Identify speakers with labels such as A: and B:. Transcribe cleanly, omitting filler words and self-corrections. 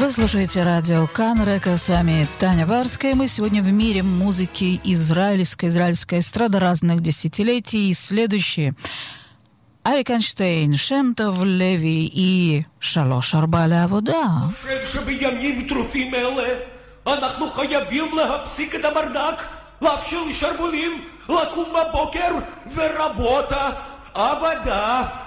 A: Вы слушаете радио Кан-Река, с вами Таня Барская. Мы сегодня в мире музыки израильской эстрада разных десятилетий. И следующие: Арик Эйнштейн, Шем Тов Леви и Шалош Арба לעבודה.
B: שבימים טרופים אלה אנחנו חייבים להפסיק את הברדק, להפשיל שרוולים, לקום בבוקר ורבות העבודה.